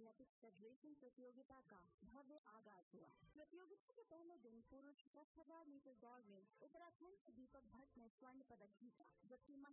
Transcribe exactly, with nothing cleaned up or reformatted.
Athletics federation प्रतियोगिता का भव्य आगाज हुआ। प्रतियोगिता के पहले दिन पुरुष दस हजार मीटर दौड़ में उत्तराखंड के दीपक भट्ट ने स्वर्ण पदक जीता।